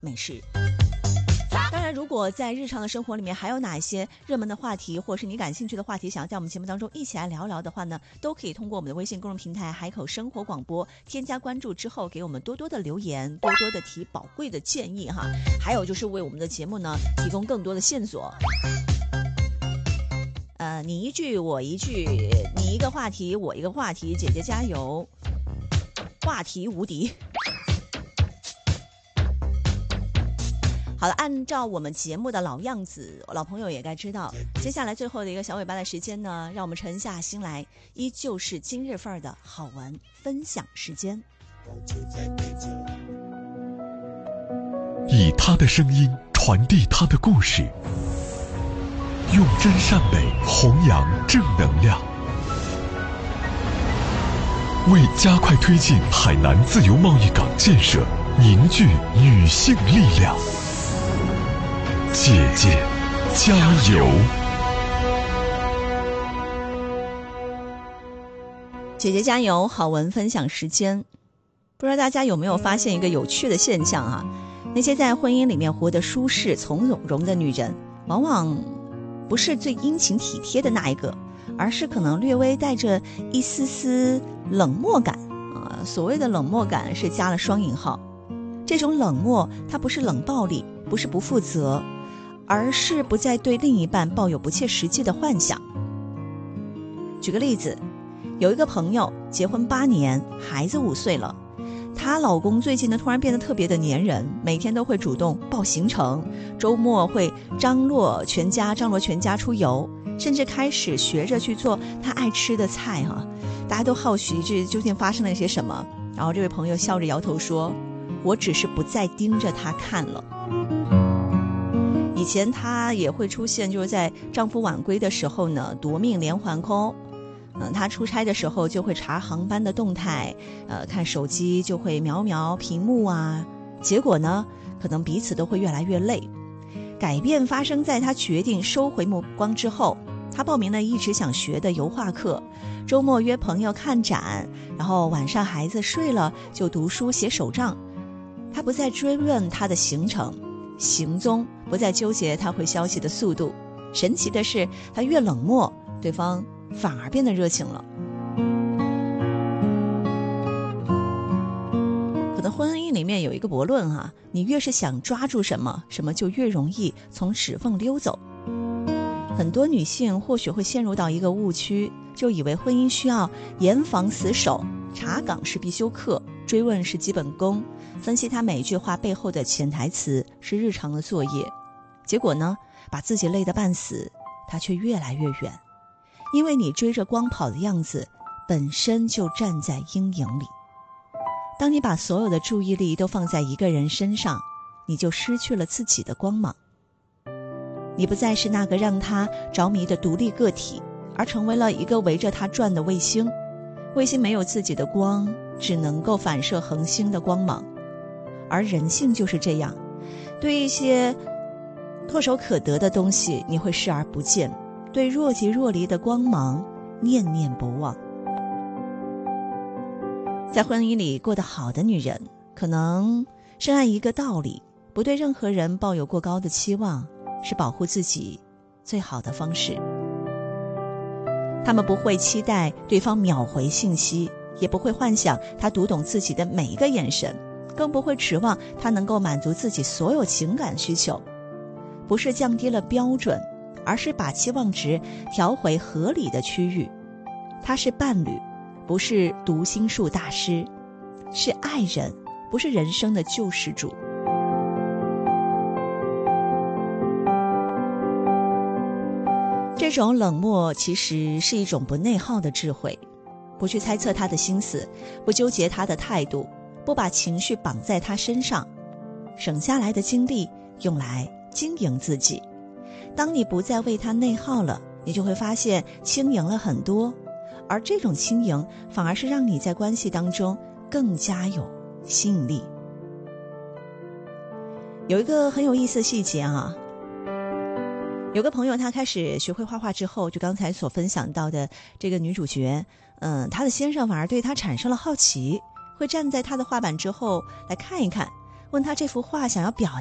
美食。当然，如果在日常的生活里面还有哪一些热门的话题，或是你感兴趣的话题，想要在我们节目当中一起来聊聊的话呢，都可以通过我们的微信公众平台海口生活广播添加关注之后，给我们多多的留言，多多的提宝贵的建议哈。还有就是为我们的节目呢提供更多的线索。你一句我一句，你一个话题我一个话题，姐姐加油，话题无敌。好了，按照我们节目的老样子，老朋友也该知道，接下来最后的一个小尾巴的时间呢，让我们沉下心来，依旧是今日份的好玩分享时间。 以他的声音传递他的故事，用真善美弘扬正能量，为加快推进海南自由贸易港建设凝聚女性力量。姐姐加油！ 姐姐加油！好文分享时间。不知道大家有没有发现一个有趣的现象啊？那些在婚姻里面活得舒适从容的女人，往往不是最殷勤体贴的那一个，而是可能略微带着一丝丝冷漠感啊。所谓的冷漠感是加了双引号。这种冷漠，它不是冷暴力，不是不负责，而是不再对另一半抱有不切实际的幻想。举个例子，有一个朋友结婚8年，孩子5岁了，她老公最近呢突然变得特别的粘人，每天都会主动报行程，周末会张罗全家出游，甚至开始学着去做她爱吃的菜哈。大家都好奇这究竟发生了些什么，然后这位朋友笑着摇头说，我只是不再盯着她看了。以前她也会出现就是在丈夫晚归的时候呢夺命连环 call，她出差的时候就会查航班的动态，看手机就会瞄屏幕啊，结果呢可能彼此都会越来越累。改变发生在她决定收回目光之后，她报名了一直想学的油画课，周末约朋友看展，然后晚上孩子睡了就读书写手账。她不再追问她的行程行踪，不再纠结她回消息的速度。神奇的是，她越冷漠，对方反而变得热情了。可能婚姻里面有一个悖论啊，你越是想抓住什么，什么就越容易从指缝溜走。很多女性或许会陷入到一个误区，就以为婚姻需要严防死守，查岗是必修课，追问是基本功，分析她每句话背后的潜台词是日常的作业。结果呢，把自己累得半死，她却越来越远。因为你追着光跑的样子本身就站在阴影里。当你把所有的注意力都放在一个人身上，你就失去了自己的光芒。你不再是那个让他着迷的独立个体，而成为了一个围着他转的卫星。卫星没有自己的光，只能够反射恒星的光芒。而人性就是这样，对一些唾手可得的东西你会视而不见，对若即若离的光芒念念不忘。在婚姻里过得好的女人，可能深谙一个道理，不对任何人抱有过高的期望，是保护自己最好的方式。她们不会期待对方秒回信息，也不会幻想他读懂自己的每一个眼神，更不会指望他能够满足自己所有情感需求。不是降低了标准，而是把期望值调回合理的区域。他是伴侣，不是读心术大师，是爱人，不是人生的救世主。这种冷漠其实是一种不内耗的智慧，不去猜测他的心思，不纠结他的态度，不把情绪绑在他身上，省下来的精力用来经营自己。当你不再为他内耗了，你就会发现轻盈了很多，而这种轻盈反而是让你在关系当中更加有吸引力。有一个很有意思的细节啊，有个朋友他开始学会画画之后，就刚才所分享到的这个女主角，她的先生反而对她产生了好奇，会站在她的画板之后来看一看， 问他这幅画想要表